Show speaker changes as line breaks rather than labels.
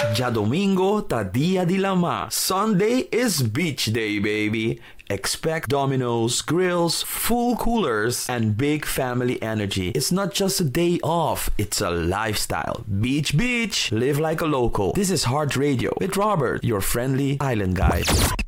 Ya domingo ta dia di lama. Sunday is beach day, baby. Expect dominoes, grills, full coolers, and big family energy. It's not just a day off, it's a lifestyle. Beach, beach, live like a local. This is Heart Radio with Robert, your friendly island guide.